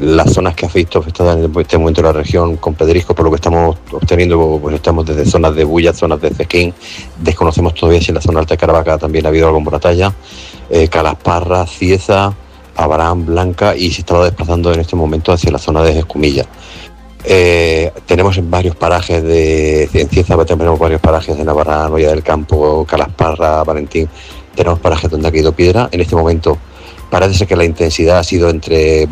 las zonas que ha visto afectadas en este momento en la región con pedrisco, por lo que estamos obteniendo, pues estamos desde zonas de Bulla, zonas de Cequín, desconocemos todavía si en la zona alta de Caravaca también ha habido algo en Moratalla, Calasparra, Cieza, Abraham, Blanca, y se estaba desplazando en este momento hacia la zona de Escumilla. Tenemos en varios parajes en Cieza, tenemos varios parajes de Navarra, Noya del Campo, Calasparra, Valentín, tenemos parajes donde ha caído piedra. En este momento parece ser que la intensidad ha sido entre